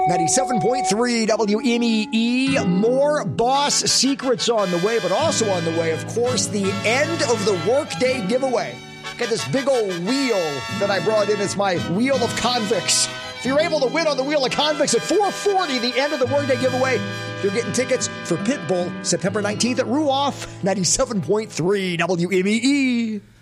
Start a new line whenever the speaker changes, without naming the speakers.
97.3 WMEE. More boss secrets on the way, but also on the way, of course, the end of the workday giveaway. Got this big old wheel that I brought in. It's my Wheel of Convicts. If you're able to win on the Wheel of Convicts at 4:40, the end of the workday giveaway, you're getting tickets for Pitbull September 19th at Ruoff. 97.3 WMEE.